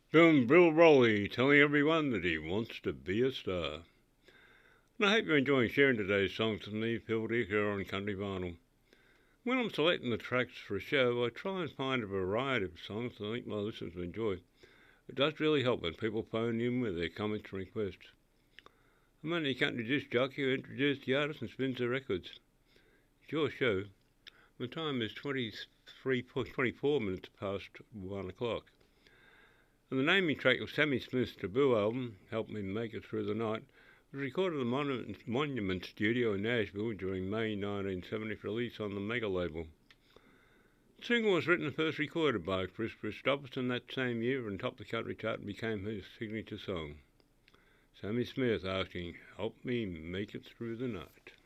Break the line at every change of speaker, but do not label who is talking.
Film Bill Rowley telling everyone that he wants to be a star. And I hope you're enjoying sharing today's songs with me, Phil Dick, here on Country Vinyl. When I'm selecting the tracks for a show, I try and find a variety of songs that I think my listeners will enjoy. It does really help when people phone in with their comments and requests. I'm only a country disc jockey who introduces the artist and spins their records. It's your show. The time is 24 minutes past 1 o'clock. And the naming track of Sammy Smith's debut album, Help Me Make It Through the Night, was recorded at the Monument Studio in Nashville during May 1970 for release on the Mega label. The single was written and first recorded by Kris Kristofferson that same year and topped the country chart and became his signature song. Sammy Smith asking, Help Me Make It Through the Night.